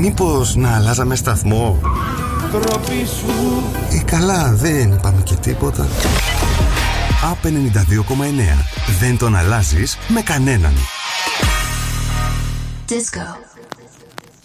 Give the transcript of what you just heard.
Μήπως να αλλάζαμε σταθμό? Καλά, δεν είπαμε και τίποτα. ΑΠ 92,9. Δεν τον αλλάζεις με κανέναν. Disco.